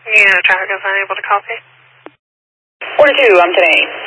Yeah, traffic is unable to copy. 42, I'm today.